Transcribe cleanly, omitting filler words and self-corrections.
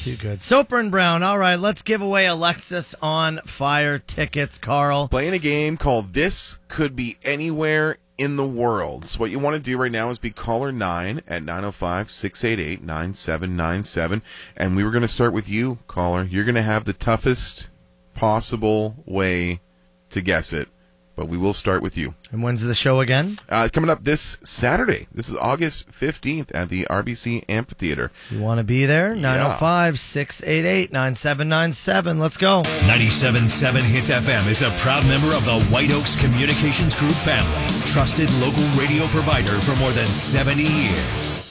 Too good. Soper and Brown. All right, let's give away Alexis on Fire tickets, Carl. Playing a game called This Could Be Anywhere in the World. So what you want to do right now is be caller 9 at 905-688-9797. And we were going to start with you, caller. You're going to have the toughest possible way to guess it. But we will start with you. And when's the show again? Coming up this Saturday. This is August 15th at the RBC Amphitheater. You want to be there? 905-688-9797. Let's go. 97.7 Hits FM is a proud member of the White Oaks Communications Group family. Trusted local radio provider for more than 70 years.